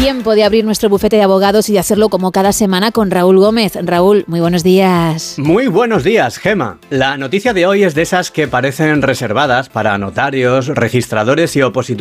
Tiempo de abrir nuestro bufete de abogados y de hacerlo como cada semana con Raúl Gómez. Raúl, muy buenos días. Muy buenos días, Gema. La noticia de hoy es de esas que parecen reservadas para notarios, registradores y opositores